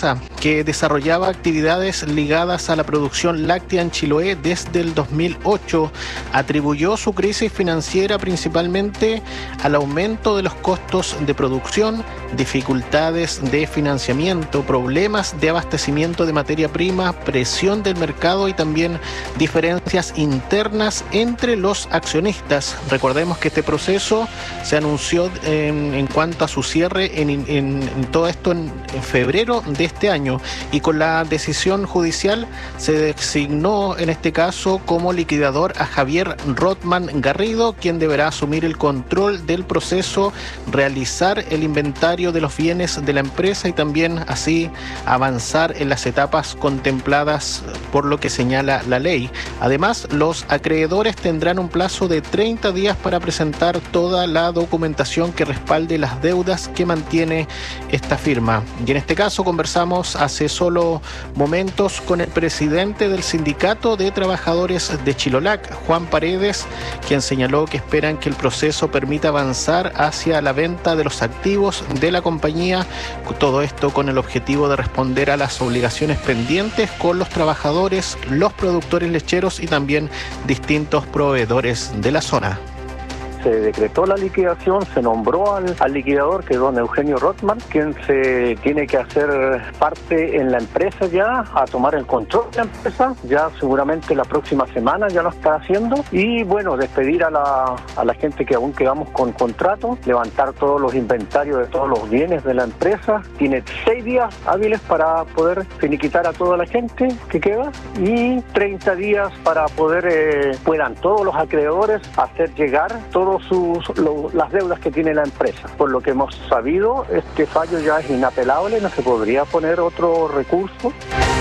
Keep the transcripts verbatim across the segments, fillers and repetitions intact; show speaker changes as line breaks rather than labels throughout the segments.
empresa que desarrollaba actividades ligadas a la producción láctea en Chiloé desde el dos mil ocho atribuyó su crisis financiera principalmente al aumento de los costos de producción, dificultades de financiamiento, problemas de abastecimiento de materia prima, presión del mercado y también diferencias internas entre los accionistas. Recordemos que este proceso se anunció en, en cuanto a su cierre en, en, en todo esto en, en febrero de este año, y con la decisión judicial se designó en este caso como liquidador a Javier Rotman Garrido, quien deberá asumir el control del proceso, realizar el inventario de los bienes de la empresa y también así avanzar en las etapas contempladas por lo que señala la ley. Además, los acreedores tendrán un plazo de treinta días para presentar toda la documentación que respalde las deudas que mantiene esta firma. Y en este caso conversamos hace solo momentos con el presidente del Sindicato de Trabajadores de Chilolac, Juan Paredes, quien señaló que esperan que el proceso permita avanzar hacia la venta de los activos de la compañía, todo esto con el objetivo de responder a las obligaciones pendientes con los trabajadores, los productores lecheros y también distintos proveedores de la zona.
Se decretó la liquidación, se nombró al, al liquidador, que es don Eugenio Rotman, quien se tiene que hacer parte en la empresa ya, a tomar el control de la empresa, ya seguramente la próxima semana ya lo está haciendo, y bueno, despedir a la, a la gente que aún quedamos con contrato, levantar todos los inventarios de todos los bienes de la empresa. Tiene seis días hábiles para poder finiquitar a toda la gente que queda, y treinta días para poder, eh, puedan todos los acreedores hacer llegar todo Sus, lo, las deudas que tiene la empresa. Por lo que hemos sabido, este fallo ya es inapelable, no se podría poner otro recurso.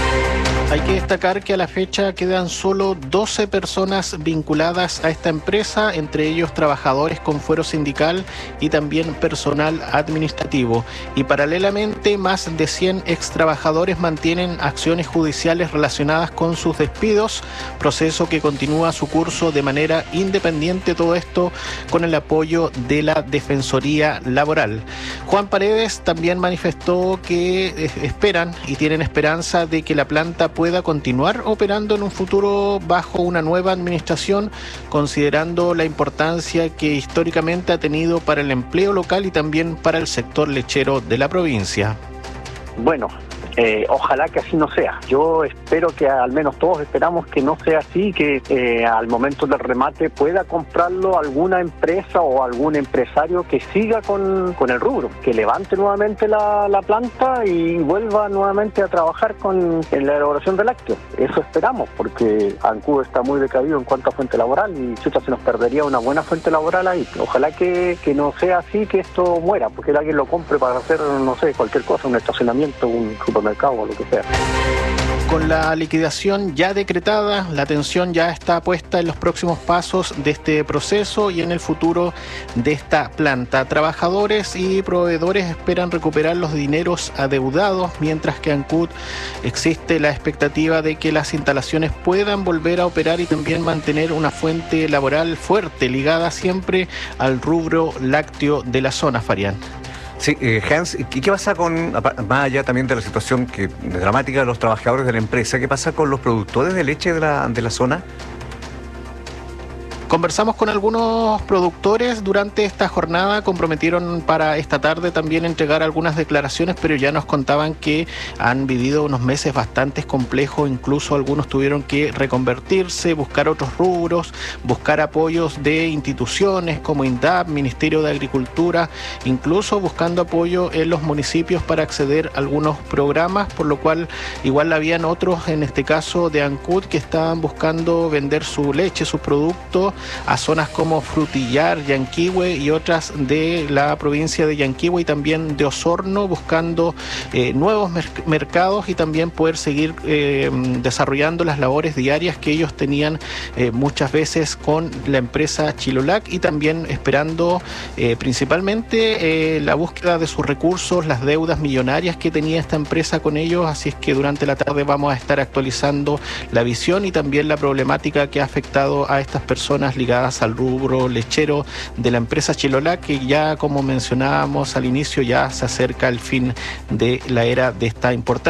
Hay que destacar que a la fecha quedan solo doce personas vinculadas a esta empresa, entre ellos trabajadores con fuero sindical y también personal administrativo. Y paralelamente, más de cien ex trabajadores mantienen acciones judiciales relacionadas con sus despidos, proceso que continúa su curso de manera independiente, todo esto con el apoyo de la Defensoría Laboral. Juan Paredes también manifestó que esperan y tienen esperanza de que la planta pueda continuar operando en un futuro bajo una nueva administración, considerando la importancia que históricamente ha tenido para el empleo local y también para el sector lechero de la provincia.
Bueno, Eh, ojalá que así no sea. Yo espero que, al menos todos esperamos que no sea así, que eh, al momento del remate pueda comprarlo alguna empresa o algún empresario que siga con, con el rubro, que levante nuevamente la, la planta y vuelva nuevamente a trabajar con, en la elaboración de lácteos. Eso esperamos, porque Ancud está muy decaído en cuanto a fuente laboral y chuta, se nos perdería una buena fuente laboral ahí. Ojalá que, que no sea así, que esto muera, porque alguien lo compre para hacer, no sé, cualquier cosa, un estacionamiento, un supermercado o lo que sea.
Con la liquidación ya decretada, la atención ya está puesta en los próximos pasos de este proceso y en el futuro de esta planta. Trabajadores y proveedores esperan recuperar los dineros adeudados, mientras que Ancud existe la expectativa de que las instalaciones puedan volver a operar y también mantener una fuente laboral fuerte, ligada siempre al rubro lácteo de la zona, Farián.
Sí, eh, Hans, ¿y qué pasa con, más allá también de la situación que, dramática de los trabajadores de la empresa, qué pasa con los productores de leche de la, de la zona?
Conversamos con algunos productores durante esta jornada, comprometieron para esta tarde también entregar algunas declaraciones, pero ya nos contaban que han vivido unos meses bastante complejos, incluso algunos tuvieron que reconvertirse, buscar otros rubros, buscar apoyos de instituciones como INDAP, Ministerio de Agricultura, incluso buscando apoyo en los municipios para acceder a algunos programas, por lo cual igual habían otros, en este caso de Ancud, que estaban buscando vender su leche, sus productos, a zonas como Frutillar, Yanquihue y otras de la provincia de Yanquihue y también de Osorno, buscando eh, nuevos mer- mercados y también poder seguir eh, desarrollando las labores diarias que ellos tenían eh, muchas veces con la empresa Chilolac, y también esperando eh, principalmente eh, la búsqueda de sus recursos, las deudas millonarias que tenía esta empresa con ellos. Así es que durante la tarde vamos a estar actualizando la visión y también la problemática que ha afectado a estas personas ligadas al rubro lechero de la empresa Chilolac, que ya, como mencionábamos al inicio, ya se acerca el fin de la era de esta importante